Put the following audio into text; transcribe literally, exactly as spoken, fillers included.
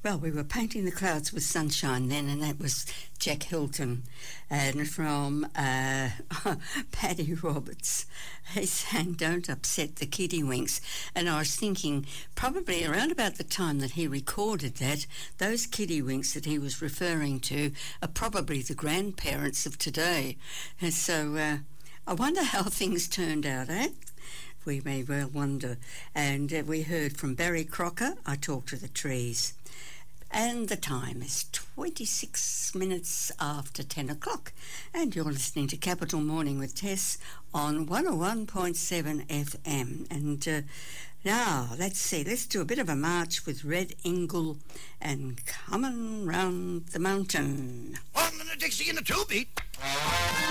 Well, we were painting the clouds with sunshine then, and that was Jack Hilton. And from uh, Paddy Roberts, he sang Don't Upset the Kiddywinks. And I was thinking, probably around about the time that he recorded that, those kiddywinks that he was referring to are probably the grandparents of today. And so uh, I wonder how things turned out, eh? We may well wonder. And uh, we heard from Barry Crocker, I Talk to the Trees. And the time is twenty-six minutes after ten o'clock. And you're listening to Capital Morning with Tess on one oh one point seven F M. And uh, now, let's see, let's do a bit of a march with Red Ingle and Coming Round the Mountain. One and a Dixie and a two-beat.